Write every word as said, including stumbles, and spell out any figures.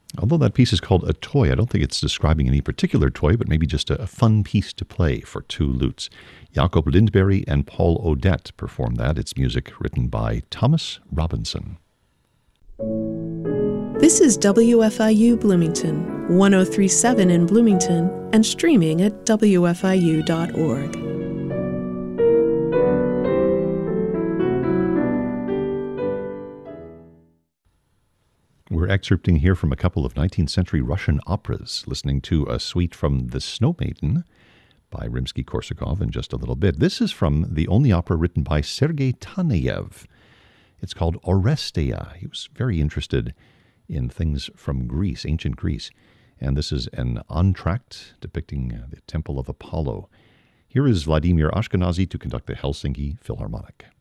Although that piece is called A Toy, I don't think it's describing any particular toy, but maybe just a, a fun piece to play for two lutes. Jacob Lindberg and Paul Odette perform that. It's music written by Thomas Robinson. This is W F I U Bloomington, one oh three point seven in Bloomington, and streaming at W F I U dot org. We're excerpting here from a couple of nineteenth century Russian operas, listening to a suite from The Snow Maiden by Rimsky-Korsakov in just a little bit. This is from the only opera written by Sergei Taneyev. It's called Orestea. He was very interested in things from Greece, ancient Greece. And this is an entr'acte depicting the Temple of Apollo. Here is Vladimir Ashkenazy to conduct the Helsinki Philharmonic.